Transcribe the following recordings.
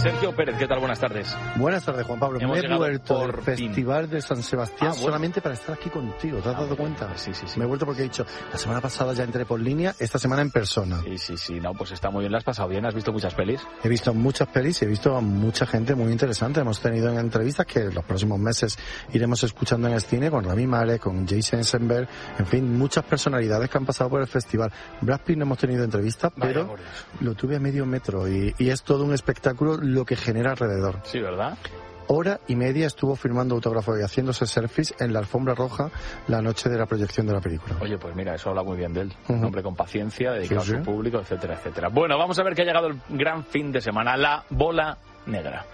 Sergio Pérez, ¿qué tal? Buenas tardes. Buenas tardes, Juan Pablo. Hemos Me he vuelto por al Festival de San Sebastián solamente para estar aquí contigo. ¿Te has dado cuenta? Sí. Me he vuelto porque he dicho, la semana pasada ya entré por línea, esta semana en persona. Sí. No, pues está muy bien. ¿La has pasado bien? ¿Has visto muchas pelis? He visto muchas pelis y he visto a mucha gente muy interesante. Hemos tenido en entrevistas que los próximos meses iremos escuchando en el cine con Rami Malek, con Jason Eisenberg, en fin, muchas personalidades que han pasado por el festival. Brad Pitt no hemos tenido entrevistas, pero lo tuve a medio metro y es todo un espectáculo lo que genera alrededor. Sí, ¿verdad? Hora y media estuvo firmando autógrafos y haciéndose selfies en la alfombra roja la noche de la proyección de la película. Oye, pues mira, eso habla muy bien de él. Un hombre con paciencia, dedicado a su público, etcétera, etcétera. Bueno, vamos a ver que ha llegado el gran fin de semana, la bola negra.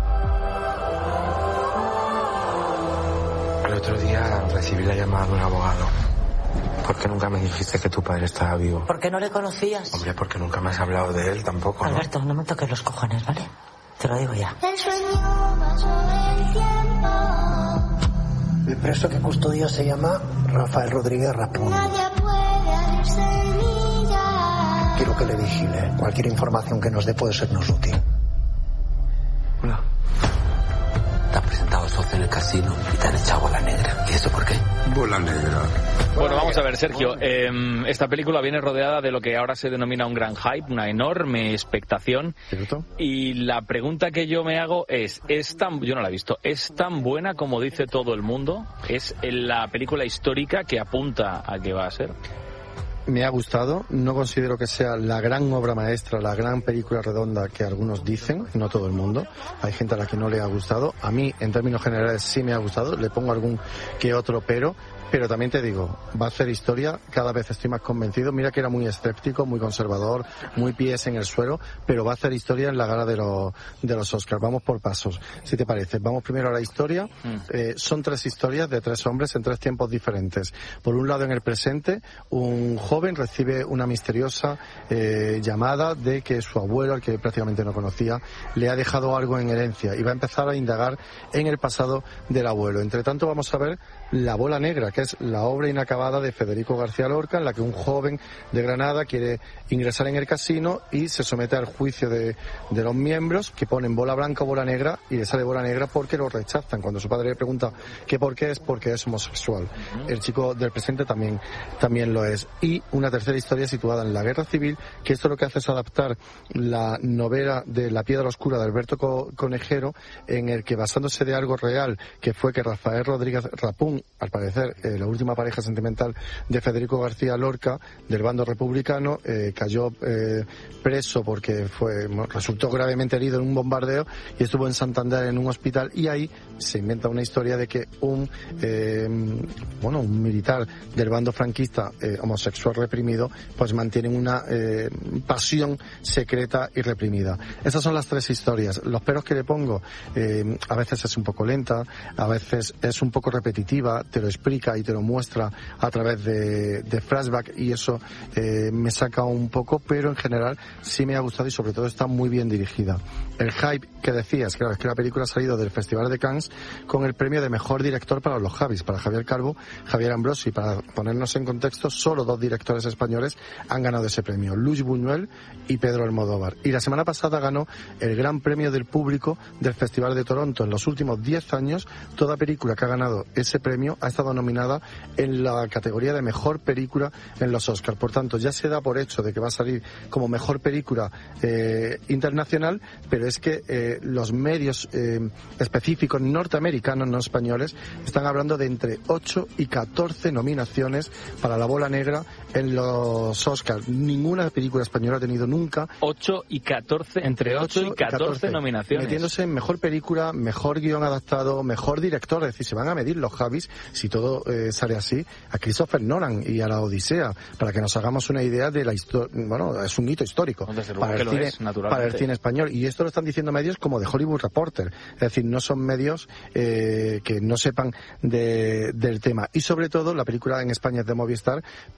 El otro día recibí la llamada de un abogado. ¿Por qué nunca me dijiste que tu padre estaba vivo? ¿Por qué no le conocías? Hombre, porque nunca me has hablado de él tampoco, ¿no? Alberto, no me toques los cojones, ¿vale? Te lo digo ya. El sueño pasó el tiempo. El preso que custodia se llama Rafael Rodríguez Rapún. Nadie puede hacerse mirar. Quiero que le vigile. Cualquier información que nos dé puede sernos útil. Hola. Te has presentado socio en el casino y te han echado bola negra. ¿Y eso por qué? Bola negra. Bueno, vamos a ver, Sergio. Esta película viene rodeada de lo que ahora se denomina un gran hype, una enorme expectación. ¿Cierto? Y la pregunta que yo me hago es yo no la he visto, ¿es tan buena como dice todo el mundo? ¿Es la película histórica que apunta a que va a ser? Me ha gustado, no considero que sea la gran obra maestra, la gran película redonda que algunos dicen, no todo el mundo. Hay gente a la que no le ha gustado. A mí, en términos generales, sí me ha gustado. Le pongo algún que otro pero también te digo, va a hacer historia, cada vez estoy más convencido. Mira que era muy escéptico, muy conservador, muy pies en el suelo, pero va a hacer historia en la gala de los Oscars. Vamos por pasos, si te parece. Vamos primero a la historia. Son 3 historias de 3 hombres en 3 tiempos diferentes. Por un lado, en el presente, un joven recibe una misteriosa llamada de que su abuelo, al que prácticamente no conocía, le ha dejado algo en herencia y va a empezar a indagar en el pasado del abuelo. Entre tanto, vamos a ver La bola negra, que es la obra inacabada de Federico García Lorca, en la que un joven de Granada quiere ingresar en el casino y se somete al juicio de los miembros, que ponen bola blanca o bola negra, y le sale bola negra porque lo rechazan. Cuando su padre le pregunta ¿qué por qué? Es porque es homosexual. El chico del presente también lo es. Y una tercera historia situada en la Guerra Civil, que esto lo que hace es adaptar la novela de La piedra oscura de Alberto Conejero, en el que, basándose de algo real, que fue que Rafael Rodríguez Rapún, al parecer la última pareja sentimental de Federico García Lorca, del bando republicano, cayó preso porque resultó gravemente herido en un bombardeo y estuvo en Santander en un hospital, y ahí se inventa una historia de que un militar del bando franquista, homosexual reprimido, pues mantiene una pasión secreta y reprimida. Esas son las 3 historias. Los peros que le pongo, a veces es un poco lenta, a veces es un poco repetitiva, te lo explica y te lo muestra a través de flashback, y eso me saca un poco, pero en general sí me ha gustado y sobre todo está muy bien dirigida. El hype que decías, claro, es que la película ha salido del Festival de Cannes con el premio de mejor director para los Javis, para Javier Calvo, Javier Ambrosi. Para ponernos en contexto, solo 2 directores españoles han ganado ese premio, Luis Buñuel y Pedro Almodóvar. Y la semana pasada ganó el gran premio del público del Festival de Toronto. En los últimos 10 años, toda película que ha ganado ese premio ha estado nominada en la categoría de mejor película en los Oscars. Por tanto, ya se da por hecho de que va a salir como mejor película internacional, pero es que los medios específicos norteamericanos, no españoles, están hablando de entre 8 y 14 nominaciones para La bola negra en los Oscars. Ninguna película española ha tenido nunca 8 y 14, entre 8 y 14 nominaciones. Metiéndose en mejor película, mejor guión adaptado, mejor director. Es decir, se van a medir los Javis, si todo sale así, a Christopher Nolan y a la Odisea, para que nos hagamos una idea de la historia. Bueno, es un hito histórico para el cine español, y esto lo están diciendo medios como The Hollywood Reporter, es decir, no son medios que no sepan del tema. Y sobre todo, la película en España es de Movistar, pero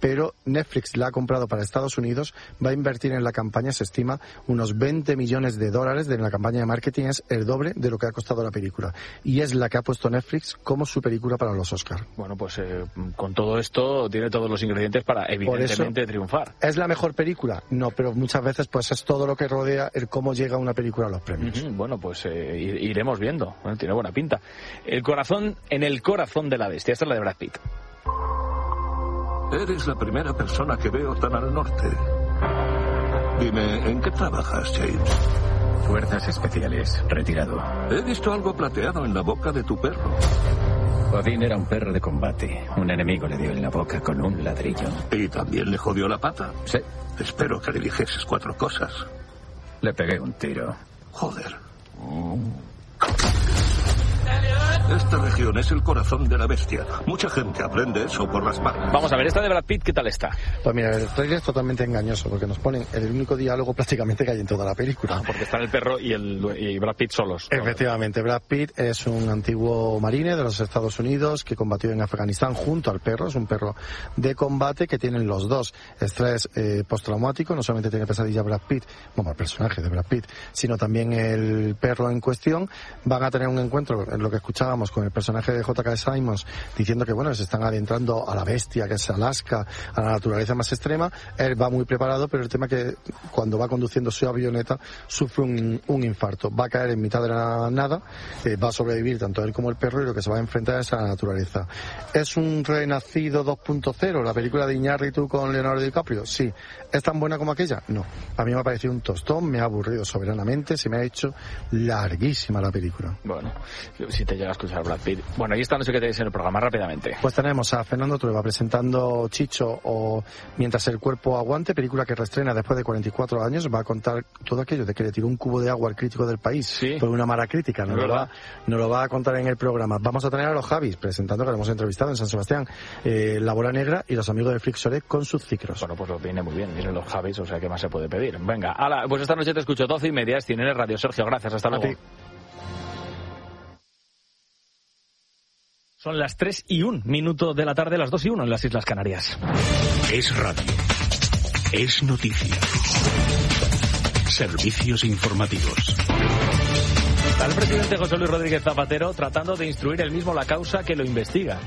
Netflix la ha comprado para Estados Unidos, va a invertir en la campaña, se estima, unos $20 millones de la campaña de marketing, es el doble de lo que ha costado la película. Y es la que ha puesto Netflix como su película para los Oscars. Bueno, pues con todo esto tiene todos los ingredientes para evidentemente triunfar. ¿Es la mejor película? No, pero muchas veces pues es todo lo que rodea el cómo llega una película a los premios. Bueno, pues iremos viendo. Bueno, tiene buena pinta. En el corazón de la bestia. Esta es la de Brad Pitt. Eres la primera persona que veo tan al norte. Dime, ¿en qué trabajas, James? Fuerzas especiales, retirado. He visto algo plateado en la boca de tu perro. Odín era un perro de combate. Un enemigo le dio en la boca con un ladrillo. ¿Y también le jodió la pata? Sí. Espero que le dijeses 4 cosas. Le pegué un tiro. Joder. Esta región es el corazón de la bestia. Mucha gente aprende eso por las manos. Vamos a ver, esta de Brad Pitt, ¿qué tal está? Pues mira, el trailer es totalmente engañoso porque nos ponen el único diálogo prácticamente que hay en toda la película. Porque están el perro y Brad Pitt solos. Efectivamente, Brad Pitt es un antiguo marine de los Estados Unidos que combatió en Afganistán junto al perro. Es un perro de combate que tienen los dos estrés postraumático. No solamente tiene pesadilla Brad Pitt, bueno, el personaje de Brad Pitt, sino también el perro en cuestión. Van a tener un encuentro, en lo que escuchábamos, con el personaje de J.K. Simmons, diciendo que bueno, se están adentrando a la bestia, que es Alaska, a la naturaleza más extrema. Él va muy preparado, pero el tema es que cuando va conduciendo su avioneta sufre un infarto. Va a caer en mitad de la nada, va a sobrevivir tanto él como el perro, y lo que se va a enfrentar es a la naturaleza. ¿Es un renacido 2.0, la película de Iñárritu con Leonardo DiCaprio? Sí. ¿Es tan buena como aquella? No. A mí me ha parecido un tostón, me ha aburrido soberanamente, se me ha hecho larguísima la película. Bueno, si te llega a escuchar Brad Pitt. Bueno, ahí está, no sé qué tenéis en el programa, rápidamente. Pues tenemos a Fernando Trueba presentando Chicho o Mientras el cuerpo aguante, película que reestrena después de 44 años. Va a contar todo aquello de que le tiró un cubo de agua al crítico del País por una mala crítica. Nos lo va a contar en el programa. Vamos a tener a los Javis presentando, que lo hemos entrevistado en San Sebastián, La Bola Negra y los amigos de Flixoret con sus ciclos. Bueno, pues lo viene muy bien, vienen los Javis, o sea, ¿qué más se puede pedir? Venga, pues esta noche te escucho 12:30, es Cine Radio. Sergio, gracias, hasta luego. Son las 3:01 de la tarde, las 2:01 en las Islas Canarias. Es radio. Es noticia. Servicios informativos. Está el presidente José Luis Rodríguez Zapatero tratando de instruir él mismo la causa que lo investiga.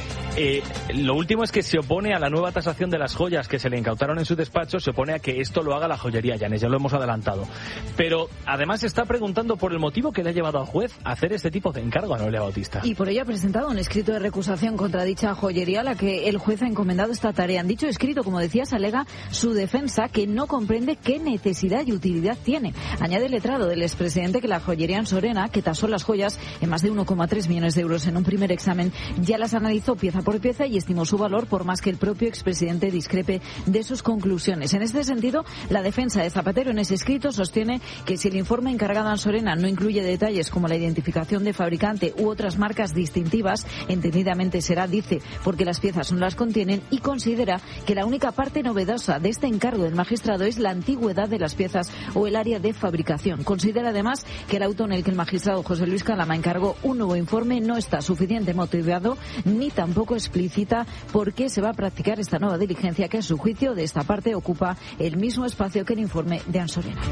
Lo último es que se opone a la nueva tasación de las joyas que se le incautaron en su despacho, se opone a que esto lo haga la joyería Llanes, ya lo hemos adelantado. Pero además se está preguntando por el motivo que le ha llevado al juez a hacer este tipo de encargo a Noelia Bautista. Y por ello ha presentado un escrito de recusación contra dicha joyería a la que el juez ha encomendado esta tarea. En dicho escrito, como decías, alega su defensa que no comprende qué necesidad y utilidad tiene. Añade el letrado del expresidente que la joyería Ansorena, que tasó las joyas en más de 1,3 millones de euros en un primer examen, ya las analizó pieza por pieza y estimó su valor, por más que el propio expresidente discrepe de sus conclusiones. En este sentido, la defensa de Zapatero en ese escrito sostiene que si el informe encargado a Ansorena no incluye detalles como la identificación de fabricante u otras marcas distintivas, entendidamente será, dice, porque las piezas no las contienen, y considera que la única parte novedosa de este encargo del magistrado es la antigüedad de las piezas o el área de fabricación. Considera además que el auto en el que el magistrado José Luis Calama encargó un nuevo informe no está suficientemente motivado ni tampoco explícita por qué se va a practicar esta nueva diligencia que, a su juicio, de esta parte ocupa el mismo espacio que el informe de Ansorena.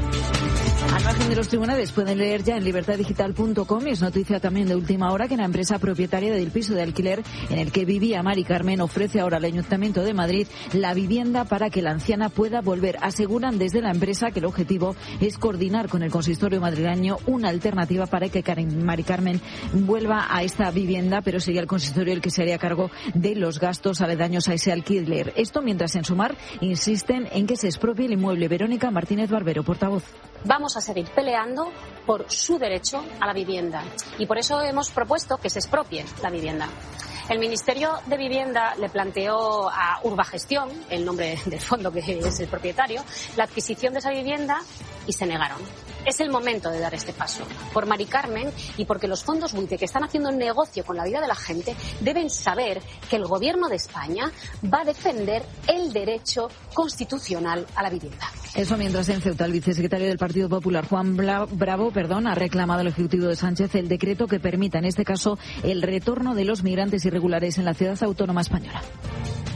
Al margen de los tribunales, pueden leer ya en libertaddigital.com, y es noticia también de última hora, que la empresa propietaria del piso de alquiler en el que vivía Mari Carmen ofrece ahora al Ayuntamiento de Madrid la vivienda para que la anciana pueda volver. Aseguran desde la empresa que el objetivo es coordinar con el consistorio madrileño una alternativa para que Mari Carmen vuelva a esta vivienda, pero sería el consistorio el que se haría cargo de los gastos aledaños a ese alquiler. Esto mientras en Sumar insisten en que se expropie el inmueble. Verónica Martínez Barbero, portavoz. Vamos a seguir peleando por su derecho a la vivienda, y por eso hemos propuesto que se expropie la vivienda. El Ministerio de Vivienda le planteó a Urbagestión, el nombre del fondo que es el propietario, la adquisición de esa vivienda y se negaron. Es el momento de dar este paso por Mari Carmen y porque los fondos buitre que están haciendo negocio con la vida de la gente deben saber que el Gobierno de España va a defender el derecho constitucional a la vivienda. Eso mientras en Ceuta el vicesecretario del Partido Popular, Juan Bravo, ha reclamado al Ejecutivo de Sánchez el decreto que permita en este caso el retorno de los migrantes irregulares en la ciudad autónoma española.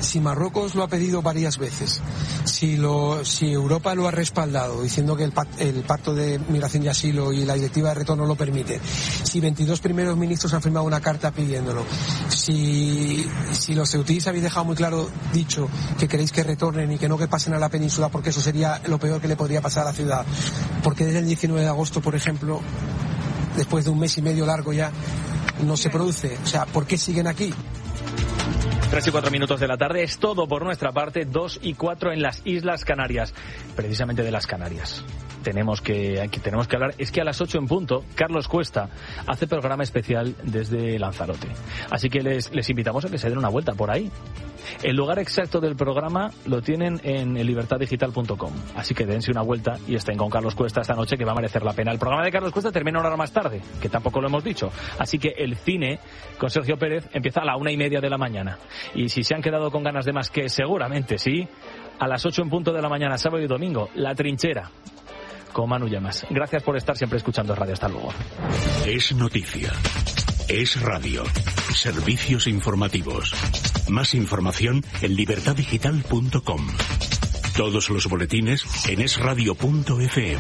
si Marruecos lo ha pedido varias veces, si Europa lo ha respaldado diciendo que el pacto de migración y asilo y la directiva de retorno lo permite, si 22 primeros ministros han firmado una carta pidiéndolo, si los ceutíes habéis dejado muy claro, dicho que queréis que retornen y que no que pasen a la península porque eso sería lo peor que le podría pasar a la ciudad, porque desde el 19 de agosto, por ejemplo, después de un mes y medio largo ya, no se produce? O sea, ¿por qué siguen aquí? 3:04 de la tarde, es todo por nuestra parte. 2:04 en las Islas Canarias, precisamente de las Canarias. Tenemos que hablar, es que a las 8 en punto, Carlos Cuesta hace programa especial desde Lanzarote. Así que les invitamos a que se den una vuelta por ahí. El lugar exacto del programa lo tienen en libertaddigital.com. Así que dense una vuelta y estén con Carlos Cuesta esta noche, que va a merecer la pena. El programa de Carlos Cuesta termina una hora más tarde, que tampoco lo hemos dicho. Así que el cine con Sergio Pérez empieza a la 1:30 de la mañana. Y si se han quedado con ganas de más, que seguramente sí, a las 8 en punto de la mañana, sábado y domingo, La Trinchera, con Manu Llamas. Gracias por estar siempre escuchando radio. Hasta luego. Es noticia. Es radio. Servicios informativos. Más información en libertaddigital.com. Todos los boletines en esradio.fm.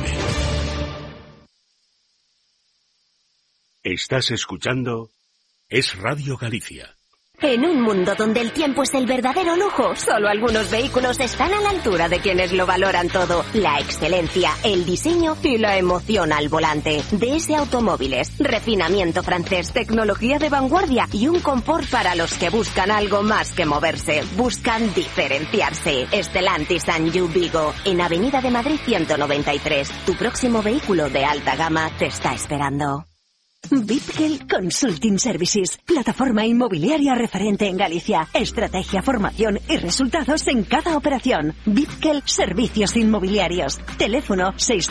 Estás escuchando Es Radio Galicia. En un mundo donde el tiempo es el verdadero lujo, solo algunos vehículos están a la altura de quienes lo valoran todo. La excelencia, el diseño y la emoción al volante. DS Automóviles, refinamiento francés, tecnología de vanguardia y un confort para los que buscan algo más que moverse. Buscan diferenciarse. Stellantis and You Vigo, en Avenida de Madrid 193. Tu próximo vehículo de alta gama te está esperando. Vipkel Consulting Services, plataforma inmobiliaria referente en Galicia. Estrategia, formación y resultados en cada operación. Vipkel Servicios Inmobiliarios. Teléfono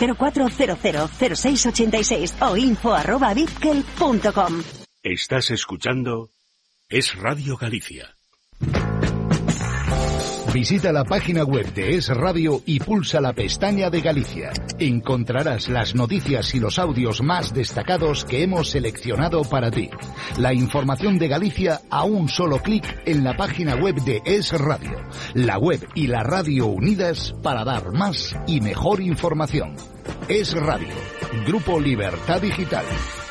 604-000686 o info@vipkel.com. Estás escuchando Es Radio Galicia. Visita la página web de Es Radio y pulsa la pestaña de Galicia. Encontrarás las noticias y los audios más destacados que hemos seleccionado para ti. La información de Galicia a un solo clic en la página web de Es Radio. La web y la radio unidas para dar más y mejor información. Es Radio. Grupo Libertad Digital.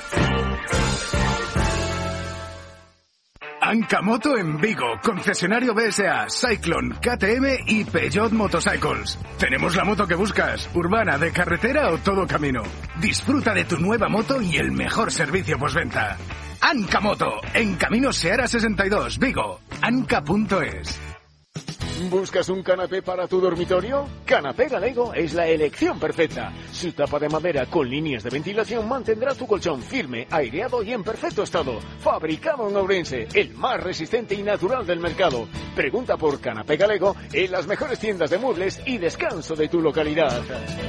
Ancamoto en Vigo, concesionario BSA, Cyclone, KTM y Peugeot Motorcycles. Tenemos la moto que buscas, urbana, de carretera o todo camino. Disfruta de tu nueva moto y el mejor servicio postventa. Ancamoto, en Camino Seara 62, Vigo, anca.es. ¿Buscas un canapé para tu dormitorio? Canapé Galego es la elección perfecta. Su tapa de madera con líneas de ventilación mantendrá tu colchón firme, aireado y en perfecto estado. Fabricado en Ourense, el más resistente y natural del mercado. Pregunta por Canapé Galego en las mejores tiendas de muebles y descanso de tu localidad.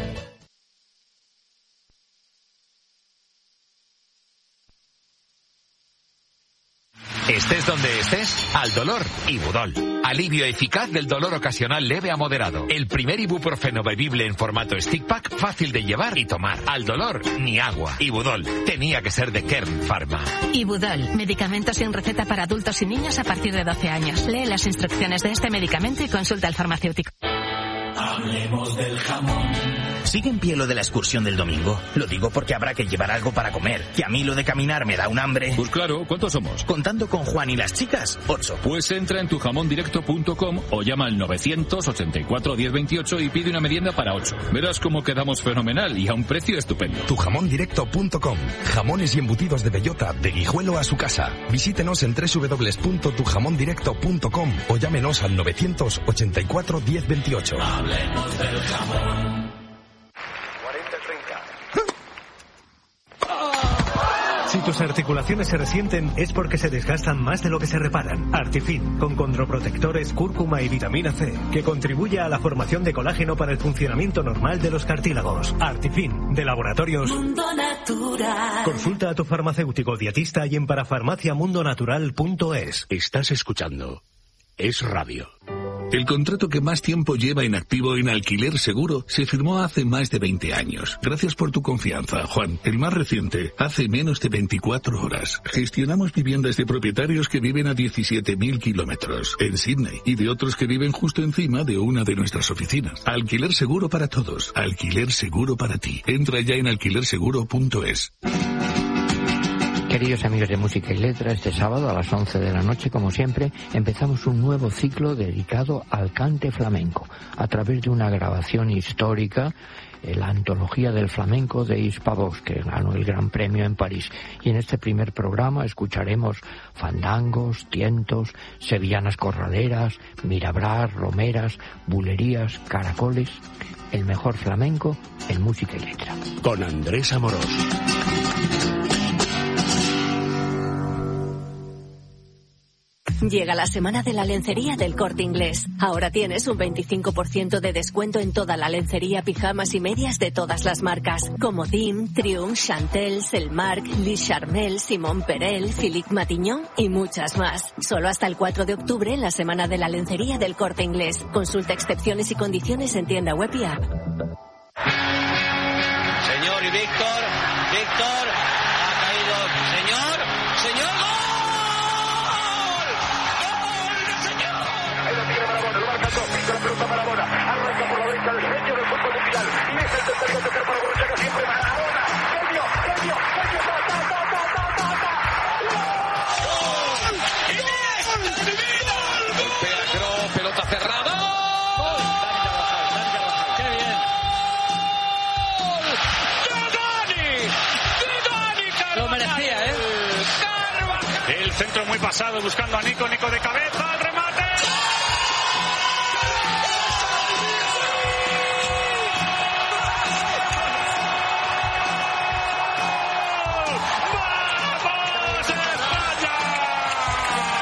Estés donde estés, al dolor, Ibudol. Alivio eficaz del dolor ocasional leve a moderado. El primer ibuprofeno bebible en formato stick pack, fácil de llevar y tomar. Al dolor, ni agua. Ibudol. Tenía que ser de Kern Pharma. Ibudol. Medicamento sin receta para adultos y niños a partir de 12 años. Lee las instrucciones de este medicamento y consulta al farmacéutico. Hablemos del jamón. ¿Sigue en pie lo de la excursión del domingo? Lo digo porque habrá que llevar algo para comer. Que a mí lo de caminar me da un hambre. Pues claro, ¿cuántos somos? Contando con Juan y las chicas, 8. Pues entra en tujamondirecto.com o llama al 984 1028 y pide una merienda para 8. Verás cómo quedamos fenomenal y a un precio estupendo. Tujamondirecto.com. Jamones y embutidos de bellota, de Guijuelo a su casa. Visítenos en www.tujamondirecto.com o llámenos al 984 1028. Hablemos del jamón. Si tus articulaciones se resienten es porque se desgastan más de lo que se reparan. Artifin, con condroprotectores, cúrcuma y vitamina C, que contribuye a la formación de colágeno para el funcionamiento normal de los cartílagos. Artifin, de Laboratorios Mundo Natural. Consulta a tu farmacéutico dietista y en parafarmaciamundonatural.es. Estás escuchando Es Radio. El contrato que más tiempo lleva en activo en Alquiler Seguro se firmó hace más de 20 años. Gracias por tu confianza, Juan. El más reciente, hace menos de 24 horas. Gestionamos viviendas de propietarios que viven a 17.000 kilómetros en Sydney y de otros que viven justo encima de una de nuestras oficinas. Alquiler Seguro para todos. Alquiler Seguro para ti. Entra ya en alquilerseguro.es. Queridos amigos de Música y Letra, este sábado a las 11 de la noche, como siempre, empezamos un nuevo ciclo dedicado al cante flamenco, a través de una grabación histórica, la antología del flamenco de Hispavox, que ganó el Gran Premio en París. Y en este primer programa escucharemos fandangos, tientos, sevillanas corraleras, mirabrás, romeras, bulerías, caracoles. El mejor flamenco en Música y Letra. Con Andrés Amorós. Llega la semana de la lencería del Corte Inglés. Ahora tienes un 25% de descuento en toda la lencería, pijamas y medias de todas las marcas. Como Dim, Triumph, Chantel, Selmark, Lis Charmel, Simon Perel, Philippe Matignon y muchas más. Solo hasta el 4 de octubre en la semana de la lencería del Corte Inglés. Consulta excepciones y condiciones en tienda web y app. Señor y Víctor, ha caído. Señor, ¡gol! La pelota Maradona, arranca por la derecha el genio del fútbol mundial, y es el tercero a tocar para Borruchaga, siempre Maradona, genio, Golpea Kroos, pelota cerrada. ¡Qué bien! ¡De Dani! Lo merecía, ¿eh? El centro muy pasado, buscando a Nico de cabeza, el remate.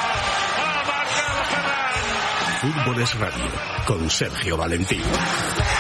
Fútbol es Radio, con Sergio Valentín.